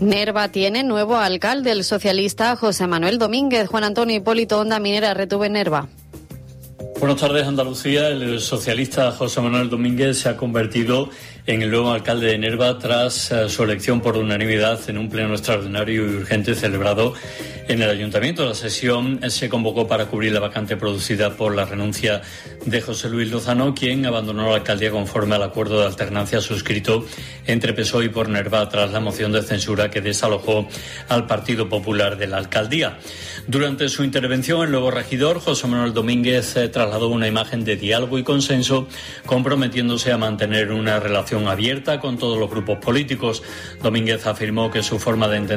Nerva tiene nuevo alcalde, el socialista José Manuel Domínguez. Juan Antonio Hipólito, Onda Minera, Retuve Nerva. Buenas tardes, Andalucía. El socialista José Manuel Domínguez se ha convertido en el nuevo alcalde de Nerva tras su elección por unanimidad en un pleno extraordinario y urgente celebrado en el Ayuntamiento. La sesión se convocó para cubrir la vacante producida por la renuncia de José Luis Lozano, quien abandonó la alcaldía conforme al acuerdo de alternancia suscrito entre PSOE y por Nerva tras la moción de censura que desalojó al Partido Popular de la alcaldía. Durante su intervención, el nuevo regidor José Manuel Domínguez trasladó una imagen de diálogo y consenso, comprometiéndose a mantener una relación abierta con todos los grupos políticos. Domínguez afirmó que su forma de entender